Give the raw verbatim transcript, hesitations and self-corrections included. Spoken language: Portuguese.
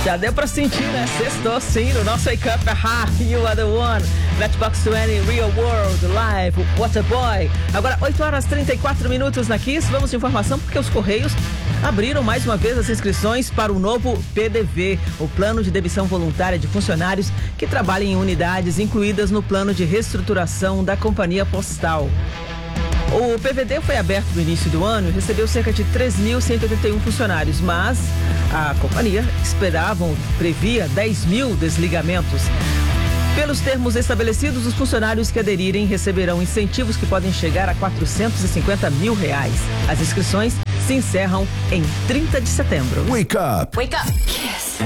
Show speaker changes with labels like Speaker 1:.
Speaker 1: Já deu pra sentir, né? Sextou sim no nosso Wake Up. Ha, you are the one. Matchbox vinte, Real World, Live, Waterboy. Agora, oito horas e trinta e quatro minutos na Kiss. Vamos de informação porque os Correios abriram mais uma vez as inscrições para o novo P D V, o Plano de Demissão Voluntária de Funcionários que trabalham em unidades incluídas no plano de reestruturação da Companhia Postal. O P V D foi aberto no início do ano e recebeu cerca de três mil cento e oitenta e um funcionários, mas a companhia esperava, previa dez mil desligamentos. Pelos termos estabelecidos, os funcionários que aderirem receberão incentivos que podem chegar a quatrocentos e cinquenta mil reais. As inscrições se encerram em trinta de setembro.
Speaker 2: Wake Up.
Speaker 3: Wake Up.